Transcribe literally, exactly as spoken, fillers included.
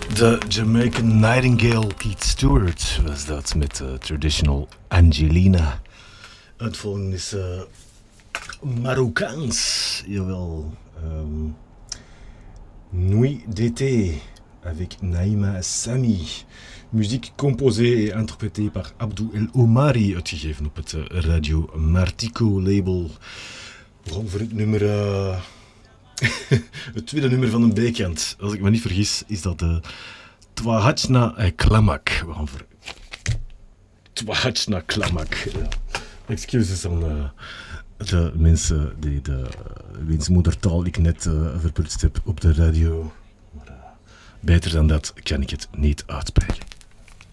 De Jamaican Nightingale Keith Stewart was dat met uh, Traditional Angelina. Het volgende is uh, Marokkaans, jawel. Um, Nuit d'été avec Naïma Sami. Muziek composée et interprétée par Abdou El Omari, uitgegeven op het uh, Radio Martico label. We gaan voor het nummer... Uh, het tweede nummer van een B-kant. Als ik me niet vergis, is dat de Twahachna Klamak. We gaan voor Twahachna Klamak. Ja. Excuses aan uh, de mensen die de uh, wiens moedertaal ik net uh, verprutst heb op de radio. Maar uh, beter dan dat kan ik het niet uitspreken.